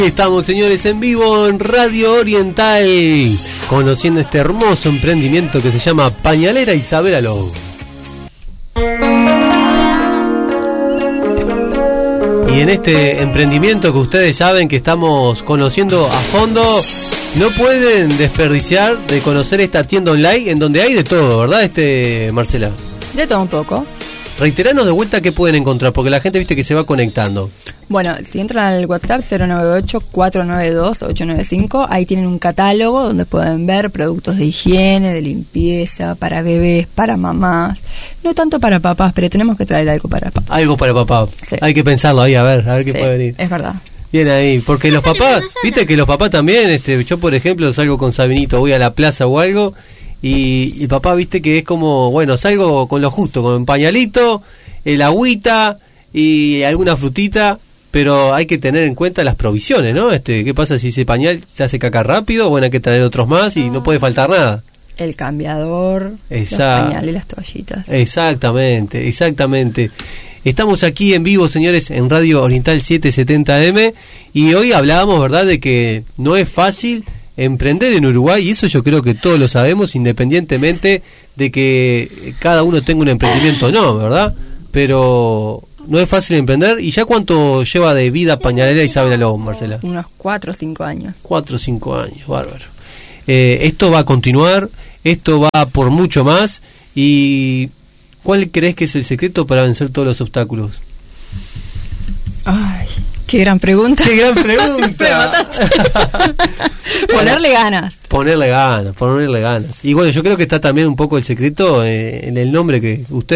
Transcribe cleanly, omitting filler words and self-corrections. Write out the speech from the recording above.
Estamos, señores, en vivo en Radio Oriental, conociendo este hermoso emprendimiento que se llama Pañalera Isabela Lobo. Y en este emprendimiento que ustedes saben que estamos conociendo a fondo, no pueden desperdiciar de conocer esta tienda online en donde hay de todo, ¿verdad, Marcela? De todo un poco. Reiteranos de vuelta qué pueden encontrar, porque la gente viste que se va conectando. Bueno, si entran al WhatsApp 098-492-895, ahí tienen un catálogo donde pueden ver productos de higiene, de limpieza, para bebés, para mamás, no tanto para papás, pero tenemos que traer algo para papás. Algo para papá, sí. Hay que pensarlo ahí, a ver qué puede venir. Es verdad. Bien ahí, porque los papás, viste que los papás también, yo por ejemplo salgo con Sabinito, voy a la plaza o algo, y papá viste que es como, bueno, salgo con lo justo, con un pañalito, el agüita y alguna frutita, pero hay que tener en cuenta las provisiones, ¿no? ¿Qué pasa si ese pañal se hace caca rápido? Bueno, hay que traer otros más y no puede faltar nada. El cambiador, los pañales y las toallitas. Exactamente. Estamos aquí en vivo, señores, en Radio Oriental 770M, y hoy hablábamos, ¿verdad?, de que no es fácil emprender en Uruguay, y eso yo creo que todos lo sabemos, independientemente de que cada uno tenga un emprendimiento o no, ¿verdad? Pero no es fácil emprender. ¿Y ya cuánto lleva de vida Pañalera Isabela Lobo, Marcela? Unos 4 o 5 años. 4 o 5 años, bárbaro. Esto va a continuar, esto va por mucho más. ¿Y cuál crees que es el secreto para vencer todos los obstáculos? Ay, qué gran pregunta. ¡Qué gran pregunta! Ponerle ganas. Ponerle ganas. Y bueno, yo creo que está también un poco el secreto en el nombre que usted